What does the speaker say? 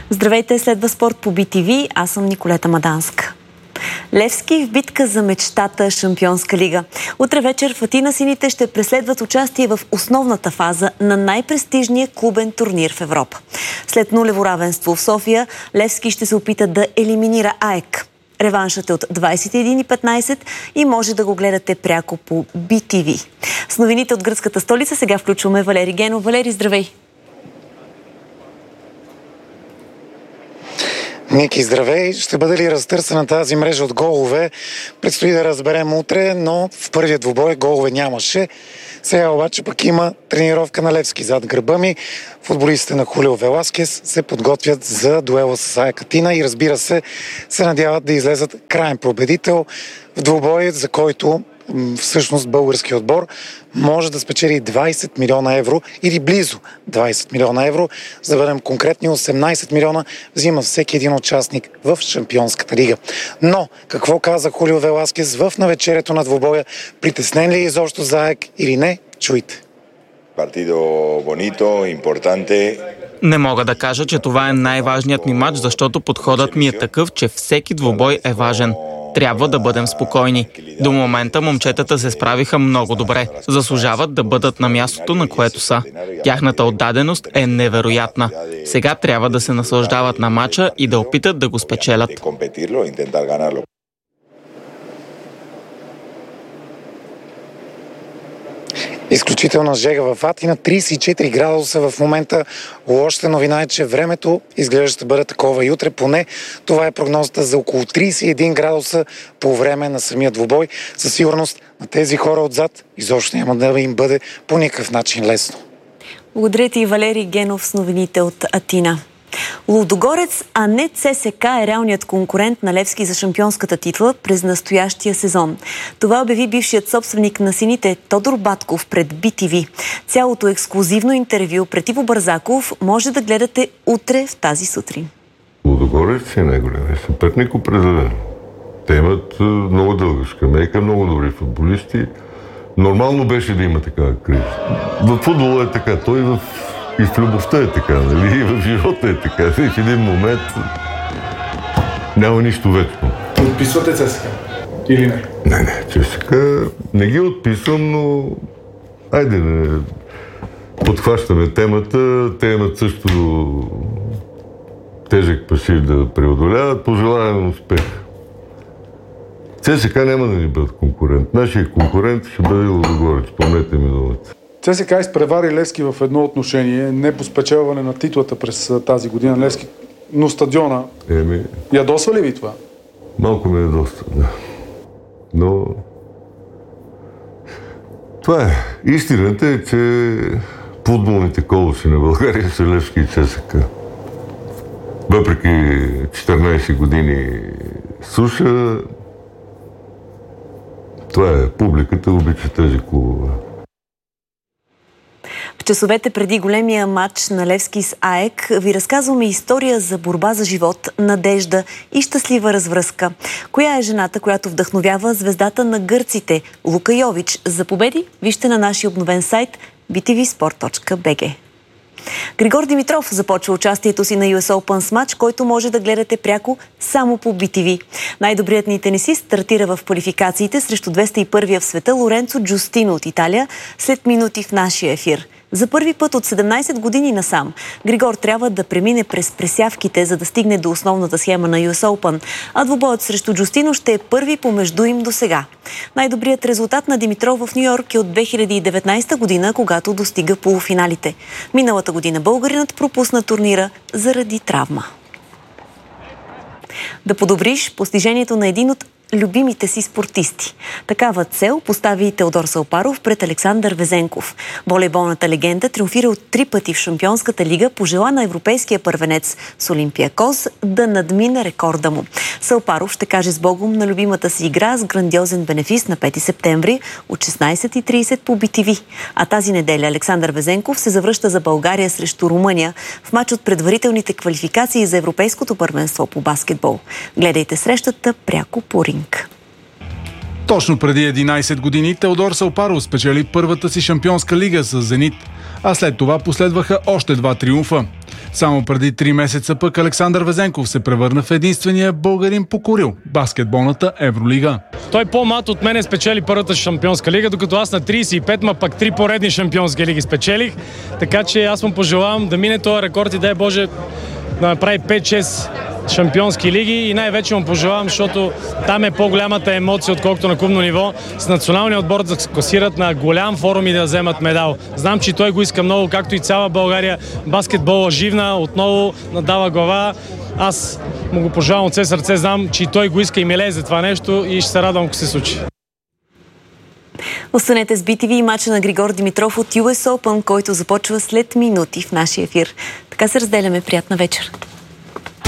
Здравейте, следва спорт по BTV. Аз съм Николета Маданска. Левски в битка за мечтата Шампионска лига. Утре вечер в Атина сините ще преследват участие в основната фаза на най-престижния клубен турнир в Европа. След нулево равенство в София, Левски ще се опита да елиминира АЕК. Реваншът е от 21:15 и може да го гледате пряко по BTV. С новините от гръцката столица сега включваме Валери Генов. Валери, здравей! Ники, здравей! Ще бъде ли разтърсена тази мрежа от голове? Предстои да разберем утре, но в първия двубой голове нямаше. Сега обаче пък има тренировка на Левски зад гърба ми. Футболистите на Хулио Веласкес се подготвят за дуела с АЕК Атина и разбира се надяват да излезат краен победител в двубой, за който всъщност българския отбор може да спечели 20 милиона евро или близо 20 милиона евро. За да бъдем конкретни, 18 милиона взима всеки един участник в Шампионската лига. Но какво каза Хулио Веласкес в навечерието на двубоя? Притеснен ли е изобщо за АЕК или не? Чуйте. Партидо бонито, импортанте. Не мога да кажа, че това е най-важният ми матч, защото подходът ми е такъв, че всеки двубой е важен. Трябва да бъдем спокойни. До момента момчетата се справиха много добре. Заслужават да бъдат на мястото, на което са. Тяхната отдаденост е невероятна. Сега трябва да се наслаждават на матча и да опитат да го спечелят. Изключителна жега в Атина, 34 градуса в момента. Лошата новина е, че времето изглежда ще бъде такова и утре. Поне това е прогнозата за около 31 градуса по време на самия двубой. Със сигурност на тези хора отзад изобщо няма да им бъде по никакъв начин лесно. Благодаря ти, Валери Генов, с новините от Атина. Лудогорец, а не ЦСК е реалният конкурент на Левски за шампионската титла през настоящия сезон. Това обяви бившият собственик на сините Тодор Батков пред BTV. Цялото ексклузивно интервю пред Иво Бързаков може да гледате утре в тази сутрин. Лудогорец е най-големият съперник определено. Те имат много дълга скамейка, много добри футболисти. Нормално беше да има такава криза. В футбола е така, той и в любовта е така, нали? И в живота е така. В един момент няма нищо вечно. Отписвате ЦСКА? Или не? Не, ЦСКА не ги отписвам, но айде не подхващаме темата. Те имат също тежък пасив да преодоляват. Пожелавам успех. ЦСКА няма да ни бъдат конкурент. Нашия конкурент ще бъде Лудогорец. Помнете ми думата. ЦСКА изпревари Левски в едно отношение, не по спечелване на титлата през тази година. Левски, но стадиона. Ядосва ли ви това? Малко ме ядосва, да. Но това е. Истината е, че футболните колоси на България са Левски и ЦСКА. Въпреки 14 години суша, това е. Публиката обича тези клубове. В часовете преди големия матч на Левски с АЕК ви разказваме история за борба за живот, надежда и щастлива развръзка. Коя е жената, която вдъхновява звездата на гърците Лука Йович? За победи вижте на нашия обновен сайт btvsport.bg. Григор Димитров започва участието си на US Open с матч, който може да гледате пряко само по BTV. Най-добрият ни тенисист стартира в квалификациите срещу 201-я в света Лоренцо Джустино от Италия след минути в нашия ефир. За първи път от 17 години насам Григор трябва да премине през пресявките, за да стигне до основната схема на US Open, а двубоят срещу Джустино ще е първи помежду им до сега. Най-добрият резултат на Димитров в Нью-Йорк е от 2019 година, когато достига полуфиналите. Миналата година българинът пропусна турнира заради травма. Да подобриш постижението на един от любимите си спортисти. Такава цел постави и Теодор Салпаров пред Александър Везенков. Волейболната легенда триумфира от 3 пъти в Шампионската лига, пожела на европейския първенец с Олимпиакос да надмине рекорда му. Салпаров ще каже с Богом на любимата си игра с грандиозен бенефис на 5 септември от 16:30 по BTV. А тази неделя Александър Везенков се завръща за България срещу Румъния в мач от предварителните квалификации за европейското първенство по баскетбол. Гледайте срещата пряко по Ринг. Точно преди 11 години Теодор Салпаров спечели първата си шампионска лига с Зенит, а след това последваха още 2 триумфа. Само преди 3 месеца пък Александър Везенков се превърна в единствения българин покорил баскетболната Евролига. Той по-млад от мене спечели първата шампионска лига, докато аз на 35, пак 3 поредни шампионски лиги спечелих. Така че аз му пожелавам да мине този рекорд и дай Боже да направи 5-6 шампионски лиги и най-вече му пожелавам, защото там е по-голямата емоция, отколкото на клубно ниво, с националния отбор да се класират на голям форум и да вземат медал. Знам, че той го иска много, както и цяла България. Баскетбола живна, отново надава глава. Аз му го пожелавам от все сърце, знам, че и той го иска и милее за това нещо и ще се радвам, ако се случи. Останете с BTV и мача на Григор Димитров от US Open, който започва след минути в нашия ефир. Така се разделяме. Приятна вечер.